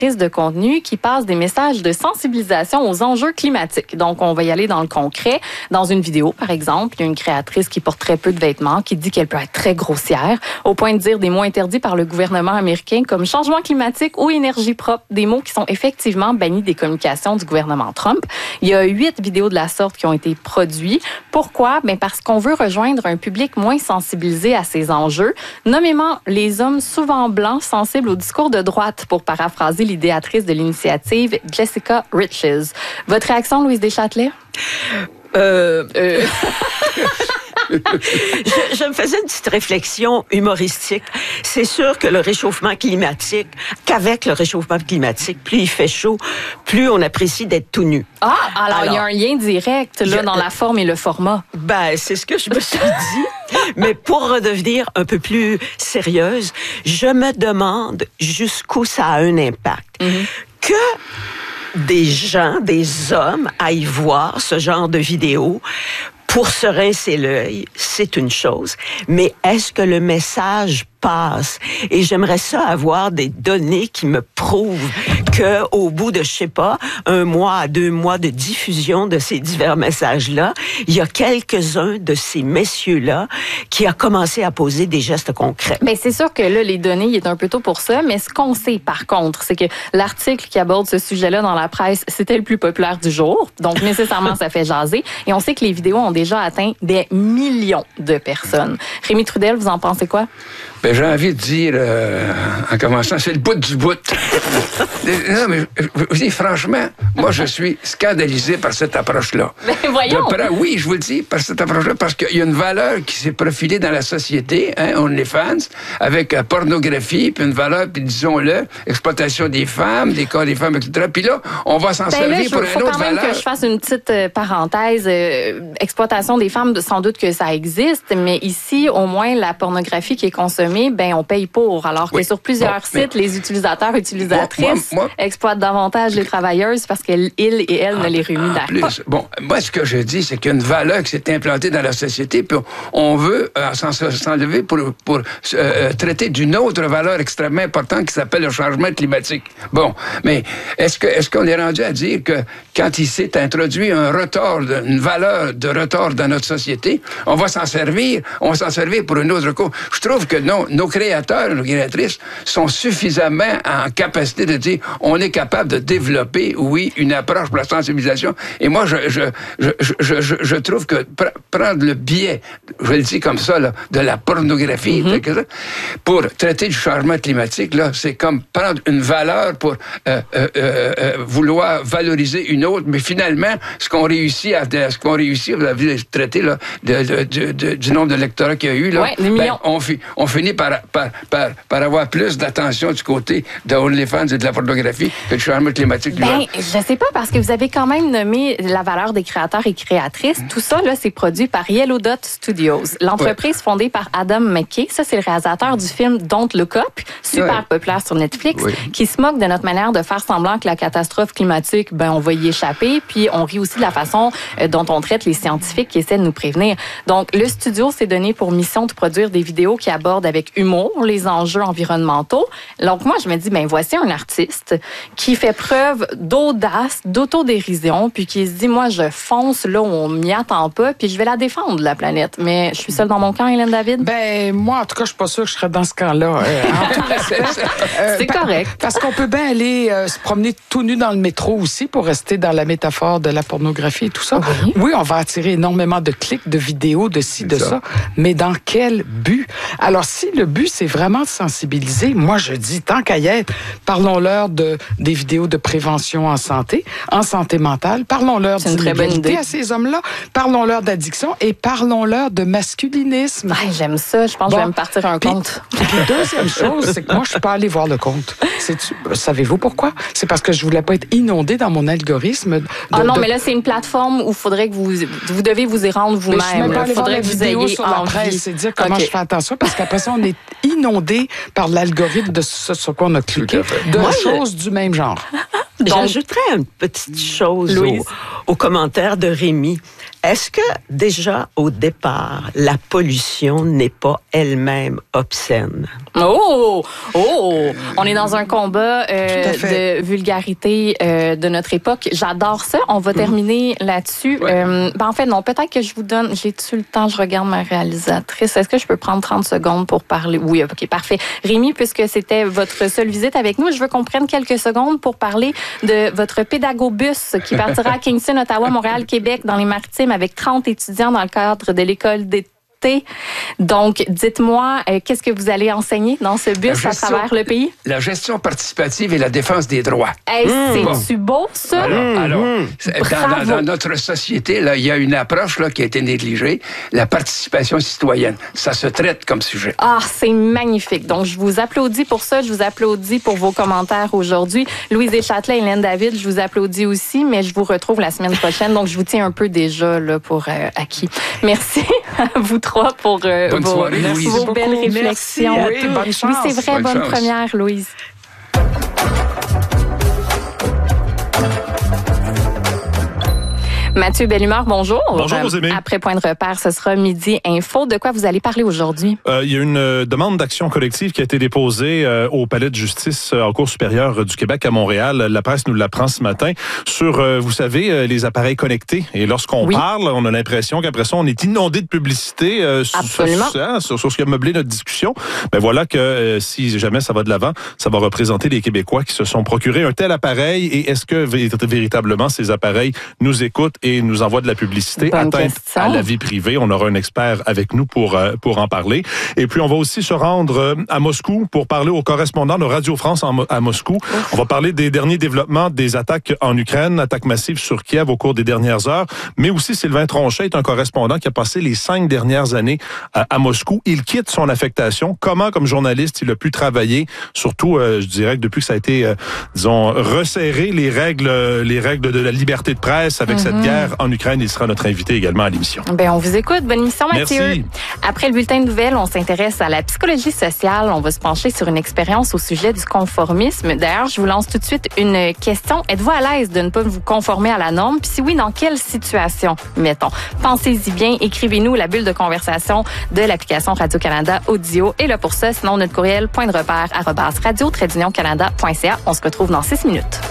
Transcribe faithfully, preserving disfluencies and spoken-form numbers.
de contenu qui passe des messages de sensibilisation aux enjeux climatiques. Donc, on va y aller dans le concret. Dans une vidéo, par exemple, il y a une créatrice qui porte très peu de vêtements, qui dit qu'elle peut être très grossière, au point de dire des mots interdits par le gouvernement américain comme changement climatique ou énergie propre, des mots qui sont effectivement bannis des communications du gouvernement Trump. Il y a huit vidéos de la sorte qui ont été produites. Pourquoi? Ben parce qu'on veut rejoindre un public moins sensibilisé à ces enjeux, nommément les hommes souvent blancs sensibles au discours de droite, pour paraphraser l'idéatrice de l'initiative, Jessica Riches. Votre réaction, Louise Deschâtelet? Euh... euh... je, je me faisais une petite réflexion humoristique. C'est sûr que le réchauffement climatique, qu'avec le réchauffement climatique, plus il fait chaud, plus on apprécie d'être tout nu. Ah, alors, alors il y a un lien direct là, je, dans la forme et le format. Ben, c'est ce que je me suis dit. Mais pour redevenir un peu plus sérieuse, je me demande jusqu'où ça a un impact. Mm-hmm. Que des gens, des hommes aillent voir ce genre de vidéos pour se rincer l'œil, c'est une chose. Mais est-ce que le message passe? Et j'aimerais ça avoir des données qui me prouvent que au bout de, je sais pas, un mois à deux mois de diffusion de ces divers messages-là, il y a quelques-uns de ces messieurs-là qui a commencé à poser des gestes concrets. Bien, c'est sûr que là, les données, il est un peu tôt pour ça, mais ce qu'on sait, par contre, c'est que l'article qui aborde ce sujet-là dans la presse, c'était le plus populaire du jour. Donc, nécessairement, ça fait jaser. Et on sait que les vidéos ont déjà atteint des millions de personnes. Rémi Trudel, vous en pensez quoi? Ben, j'ai envie de dire, euh, en commençant, c'est le bout du bout. Non, mais je vous dis, franchement, moi, je suis scandalisé par cette approche-là. Ben, voyons. De, oui, je vous le dis, par cette approche-là, parce qu'il y a une valeur qui s'est profilée dans la société, hein, OnlyFans, avec euh, pornographie, puis une valeur, puis disons-le, exploitation des femmes, des corps des femmes, et cetera. Puis là, on va s'en ben servir là, je, pour une autre valeur. Il faut quand même valeur. Que je fasse une petite euh, parenthèse. Euh, exploitation des femmes, sans doute que ça existe, mais ici, au moins, la pornographie qui est consommée, ben on paye pour. Alors que oui. sur plusieurs bon, sites, mais... les utilisateurs, utilisatrices moi, moi, exploitent davantage les travailleuses parce qu'ils et elles ah, ne les rémunèrent pas. Bon, moi, ce que je dis, c'est qu'il y a une valeur qui s'est implantée dans la société, puis on veut euh, s'en, s'enlever pour, pour euh, traiter d'une autre valeur extrêmement importante qui s'appelle le changement climatique. Bon, mais est-ce que est-ce qu'on est rendu à dire que quand il s'est introduit un retard, une valeur de retard dans notre société, on va s'en servir, on va s'en servir pour une autre cause? Je trouve que non. Nos créateurs, nos créatrices sont suffisamment en capacité de dire on est capable de développer, oui, une approche pour la sensibilisation. Et moi, je, je, je, je, je, je trouve que pr- prendre le biais, je le dis comme ça, là, de la pornographie, mm-hmm. que ça, pour traiter du changement climatique, là, c'est comme prendre une valeur pour euh, euh, euh, vouloir valoriser une autre, mais finalement, ce qu'on réussit à, ce qu'on réussit, vous avez traité là, de, de, de, de, du nombre de lecteurs qu'il y a eu, là, ouais, les millions. Ben, on, fi, on finit par, par, par, par avoir plus d'attention du côté de OnlyFans et de la pornographie que du changement climatique. Ben, je sais pas, parce que vous avez quand même nommé la valeur des créateurs et créatrices. Tout ça, là, c'est produit par Yellow Dot Studios. L'entreprise ouais. fondée par Adam McKay, ça, c'est le réalisateur du film Don't Look Up, super ouais. populaire sur Netflix, oui. qui se moque de notre manière de faire semblant que la catastrophe climatique, ben, on va y échapper, puis on rit aussi de la façon dont on traite les scientifiques qui essaient de nous prévenir. Donc, le studio s'est donné pour mission de produire des vidéos qui abordent avec humour les enjeux environnementaux. Donc, moi, je me dis, ben voici un artiste qui fait preuve d'audace, d'autodérision, puis qui se dit, moi, je fonce là où on m'y attend pas, puis je vais la défendre, la planète. Mais je suis seule dans mon camp, Hélène David? Ben, moi, en tout cas, je suis pas sûre que je serais dans ce camp-là. Euh, en tout respect. Euh, C'est correct. Parce qu'on peut bien aller euh, se promener tout nu dans le métro aussi, pour rester dans la métaphore de la pornographie et tout ça. Oui, oui on va attirer énormément de clics, de vidéos, de ci, de ça. ça. Mais dans quel but? Alors, si le but, c'est vraiment de sensibiliser, moi, je dis, tant qu'à y être, parlons-leur de, des vidéos de prévention en santé, en santé mentale, parlons-leur d'inégalité à ces hommes-là, parlons-leur d'addiction et parlons-leur de masculinisme. Ah, j'aime ça, je pense bon. que je vais me partir un puis, compte. Puis, deuxième chose, c'est que moi, je suis pas allée voir le compte. C'est, savez-vous pourquoi? C'est parce que je voulais pas être inondée dans mon algorithme. De, ah non, de... mais là, c'est une plateforme où il faudrait que vous, vous devez vous y rendre vous-même. Mais je suis même pas allée voir la que vidéo sur la presse, c'est dire comment okay. je fais attention, parce qu'après ça, on est inondé par l'algorithme de ce sur quoi on a cliqué, de moi, choses je... du même genre. J'ajouterais une petite chose au, aux commentaires de Rémi. Est-ce que déjà au départ, la pollution n'est pas elle-même obscène? Oh! Oh! On est dans un combat euh, de vulgarité euh, de notre époque. J'adore ça. On va terminer mmh. là-dessus. Ouais. Euh, ben en fait, non, peut-être que je vous donne... J'ai-tu le temps? Je regarde ma réalisatrice. Est-ce que je peux prendre trente secondes pour parler? Oui, OK, parfait. Rémi, puisque c'était votre seule visite avec nous, je veux qu'on prenne quelques secondes pour parler de votre pédagobus qui partira à Kingston, Ottawa, Montréal, Québec, dans les Maritimes, avec trente étudiants dans le cadre de l'école d'été. Donc, dites-moi, euh, qu'est-ce que vous allez enseigner dans ce bus gestion, à travers le pays? La gestion participative et la défense des droits. Hey, mmh. C'est-tu beau, ça? Alors, mmh. alors dans, dans, dans notre société, là, il y a une approche là, qui a été négligée, la participation citoyenne. Ça se traite comme sujet. Ah, c'est magnifique. Donc, je vous applaudis pour ça. Je vous applaudis pour vos commentaires aujourd'hui. Louise Deschâtelet et Hélène David, je vous applaudis aussi, mais je vous retrouve la semaine prochaine. Donc, je vous tiens un peu déjà là, pour euh, acquis. Merci à vous trois pour euh, bonne vos, soirée, Louise. vos belles réflexions. Oui, bonne chance. Oui, c'est vrai, bonne, bonne première, Louise. Mathieu Bellumeur, bonjour. Bonjour, vous aimez. Après Point de repère, ce sera Midi Info. De quoi vous allez parler aujourd'hui? Euh, il y a une euh, demande d'action collective qui a été déposée euh, au Palais de justice euh, en Cour supérieure du Québec à Montréal. La presse nous l'apprend ce matin sur, euh, vous savez, euh, les appareils connectés. Et lorsqu'on oui. parle, on a l'impression qu'après ça, on est inondé de publicité euh, sur, sur, sur, sur ce qui a meublé notre discussion. Ben voilà que euh, si jamais ça va de l'avant, ça va représenter les Québécois qui se sont procurés un tel appareil. Et est-ce que véritablement ces appareils nous écoutent et nous envoie de la publicité, Bonne atteinte question. à la vie privée. On aura un expert avec nous pour euh, pour en parler. Et puis, on va aussi se rendre euh, à Moscou pour parler aux correspondants de Radio France en, à Moscou. Ouf. On va parler des derniers développements des attaques en Ukraine, attaques massives sur Kiev au cours des dernières heures. Mais aussi, Sylvain Tronchet est un correspondant qui a passé les cinq dernières années à, à Moscou. Il quitte son affectation. Comment, comme journaliste, il a pu travailler, surtout, euh, je dirais que depuis que ça a été, euh, disons, resserré, les règles, euh, les règles de la liberté de presse avec mm-hmm. cette guerre en Ukraine. Il sera notre invité également à l'émission. Ben, on vous écoute. Bonne émission, Mathieu. Merci. Après le bulletin de nouvelles, on s'intéresse à la psychologie sociale. On va se pencher sur une expérience au sujet du conformisme. D'ailleurs, je vous lance tout de suite une question. Êtes-vous à l'aise de ne pas vous conformer à la norme? Puis si oui, dans quelle situation, mettons? Pensez-y bien. Écrivez-nous la bulle de conversation de l'application Radio-Canada Audio. Et là, pour ça, sinon, notre courriel, point de repère, arobase radio-canada.ca. On se retrouve dans six minutes.